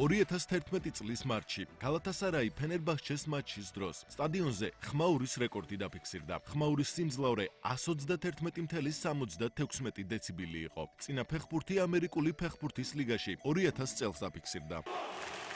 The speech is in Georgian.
2011 წლის მარტში გალათასარაი ფენერბაჰჩეს მატჩის დროს სტადიონზე ხმაურის რეკორდი დაფიქსირდა. ხმაურის სიმძლავრე 121.76 დეციბელი იყო. წინა ფეხბურთი ამერიკული ფეხბურთის ლიგაში 2000 წელს დაფიქსირდა.